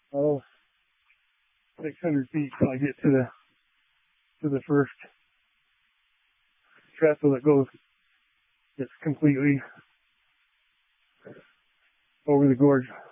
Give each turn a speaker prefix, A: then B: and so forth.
A: Oh, 600 feet till I get to the first trestle that goes, it's completely over the gorge.